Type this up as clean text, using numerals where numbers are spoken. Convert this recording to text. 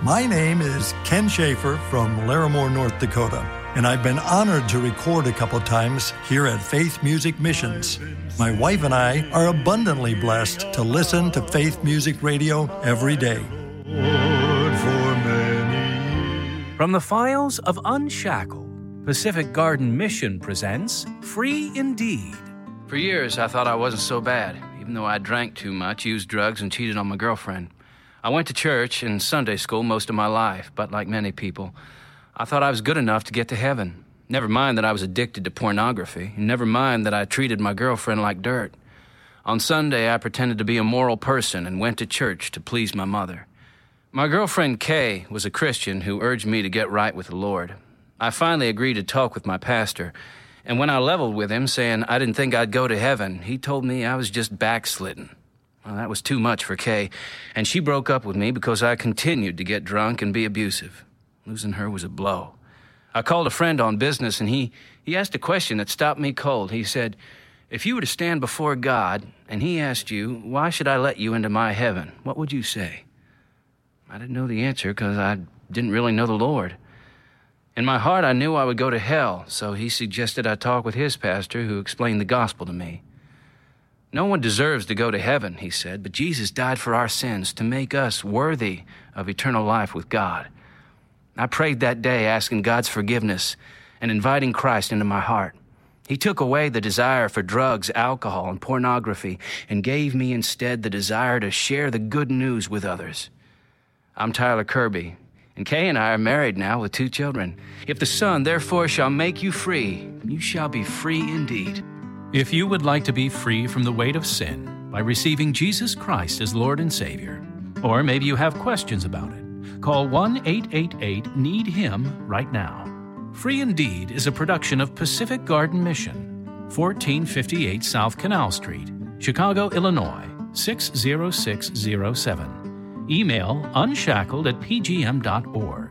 My name is Ken Schaefer from Larimore, North Dakota, and I've been honored to record a couple times here at Faith Music Missions. My wife and I are abundantly blessed to listen to Faith Music Radio every day. From the files of Unshackled, Pacific Garden Mission presents Free Indeed. For years, I thought I wasn't so bad, even though I drank too much, used drugs, and cheated on my girlfriend. I went to church and Sunday school most of my life, but like many people, I thought I was good enough to get to heaven. Never mind that I was addicted to pornography, and never mind that I treated my girlfriend like dirt. On Sunday, I pretended to be a moral person and went to church to please my mother. My girlfriend, Kay, was a Christian who urged me to get right with the Lord. I finally agreed to talk with my pastor, and when I leveled with him, saying I didn't think I'd go to heaven, he told me I was just backslidden. Well, that was too much for Kay, and she broke up with me because I continued to get drunk and be abusive. Losing her was a blow. I called a friend on business, and he asked a question that stopped me cold. He said, if you were to stand before God, and he asked you, why should I let you into my heaven, what would you say? I didn't know the answer because I didn't really know the Lord. In my heart, I knew I would go to hell, so he suggested I talk with his pastor, who explained the gospel to me. No one deserves to go to heaven, he said, but Jesus died for our sins to make us worthy of eternal life with God. I prayed that day asking God's forgiveness and inviting Christ into my heart. He took away the desire for drugs, alcohol, and pornography and gave me instead the desire to share the good news with others. I'm Tyler Kirby, and Kay and I are married now with 2 children. If the Son therefore shall make you free, you shall be free indeed. If you would like to be free from the weight of sin by receiving Jesus Christ as Lord and Savior, or maybe you have questions about it, call 1-888-NEED-HIM right now. Free Indeed is a production of Pacific Garden Mission, 1458 South Canal Street, Chicago, Illinois, 60607. Email unshackled@pgm.org.